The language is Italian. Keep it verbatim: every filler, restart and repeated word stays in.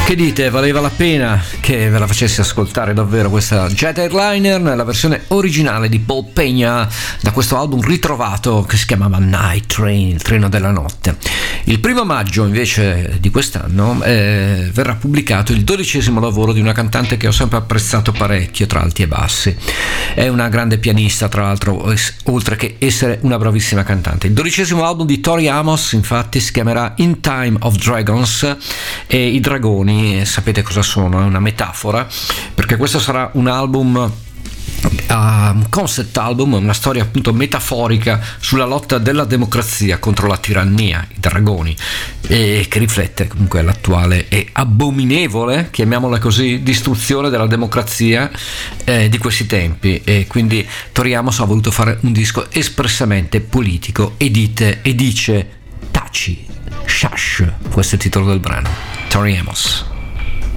Che dite, valeva la pena che ve la facessi ascoltare davvero questa Jet Airliner nella versione originale di Paul Peña da questo album ritrovato che si chiamava Night Train, il treno della notte. Il primo maggio invece di quest'anno eh, verrà pubblicato il dodicesimo lavoro di una cantante che ho sempre apprezzato parecchio tra alti e bassi. È una grande pianista, tra l'altro, oltre che essere una bravissima cantante. Il dodicesimo album di Tori Amos infatti si chiamerà In Time of Dragons, e i dragoni sapete cosa sono, è una metafora, perché questo sarà un album, un concept album, una storia appunto metaforica sulla lotta della democrazia contro la tirannia, i dragoni, e che riflette comunque l'attuale e abominevole, chiamiamola così, distruzione della democrazia eh, di questi tempi. E quindi Tori Amos ha voluto fare un disco espressamente politico e dite e dice taci, shush, questo è il titolo del brano. Tori Amos.